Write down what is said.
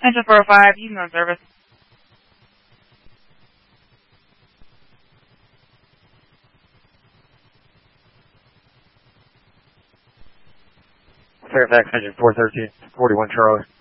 Engine 405, Houston on service. Fairfax, engine 413, 41 Charlie.